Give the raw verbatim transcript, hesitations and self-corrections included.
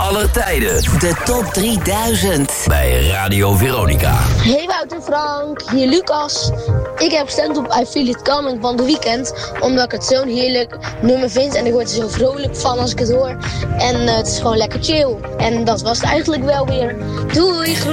aller tijden. De top drieduizend bij Radio Veronica. Hey Wouter Frank, hier Lucas. Ik heb gestemd op I Feel It Coming van The Weeknd, omdat ik het zo'n heerlijk nummer vind en ik word er zo vrolijk van als ik het hoor. En uh, het is gewoon lekker chill. En dat was het eigenlijk wel weer. Doei!